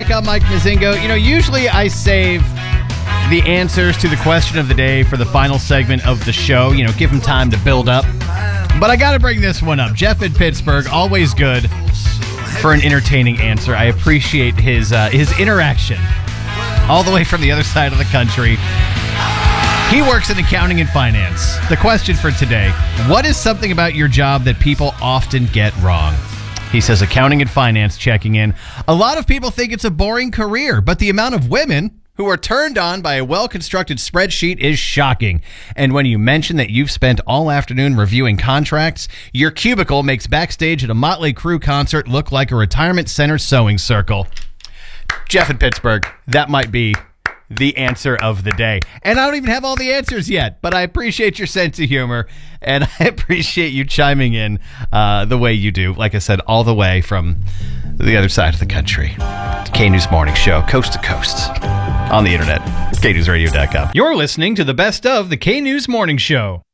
back. I'm Mike Mazingo. Usually I save the answers to the question of the day for the final segment of the show. Give them time to build up. But I got to bring this one up. Jeff in Pittsburgh, always good for an entertaining answer. I appreciate his interaction all the way from the other side of the country. He works in accounting and finance. The question for today, what is something about your job that people often get wrong? He says accounting and finance checking in. A lot of people think it's a boring career, but the amount of women who are turned on by a well-constructed spreadsheet is shocking. And when you mention that you've spent all afternoon reviewing contracts, your cubicle makes backstage at a Motley Crue concert look like a retirement center sewing circle. Jeff in Pittsburgh, that might be the answer of the day. And I don't even have all the answers yet, but I appreciate your sense of humor, and I appreciate you chiming in the way you do. Like I said, all the way from the other side of the country. K-News Morning Show, coast to coast, on the internet, knewsradio.com. You're listening to the best of the K-News Morning Show.